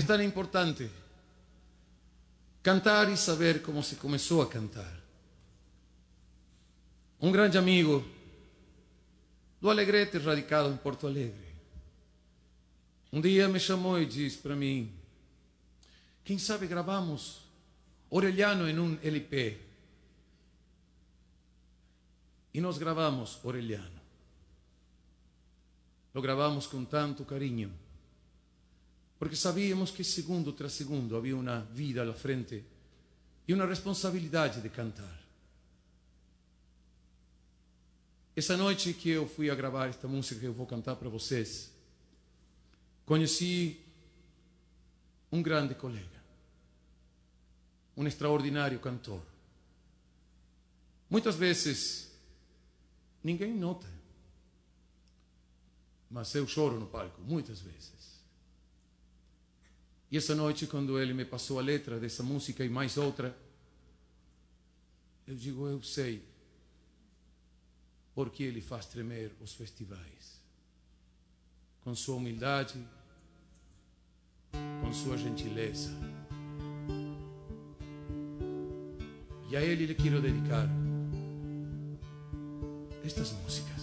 tan importante cantar e saber como se começou a cantar. Um grande amigo do Alegrete, radicado em Porto Alegre, um dia me chamou e disse para mim: quem sabe gravamos Orellano em um LP? E nós gravamos Orellano. Lo gravamos com tanto carinho, porque sabíamos que segundo tras segundo havia uma vida à frente e uma responsabilidade de cantar. Essa noite que eu fui a gravar esta música que eu vou cantar para vocês, conheci um grande colega, um extraordinário cantor. Muitas vezes ninguém nota, mas eu choro no palco, muitas vezes. E essa noite, quando ele me passou a letra dessa música e mais outra, eu digo, eu sei porque ele faz tremer os festivais. Com sua humildade, com sua gentileza. E a ele lhe quero dedicar estas músicas.